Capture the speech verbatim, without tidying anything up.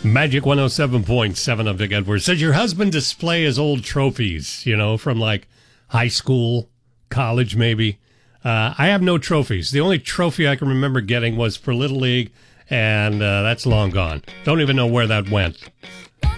Magic one oh seven point seven of Vic Edwards says your husband display his old trophies, you know, from like high school, college maybe. Uh, I have no trophies. The only trophy I can remember getting was for Little League, and uh, that's long gone. Don't even know where that went.